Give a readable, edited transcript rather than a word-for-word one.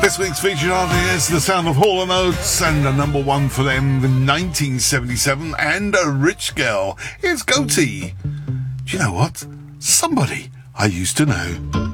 This week's featured artist, The Sound of Hall & Oates, and a number one for them in 1977, and a rich girl. Here's Goatee. Do you know what? Somebody I used to know.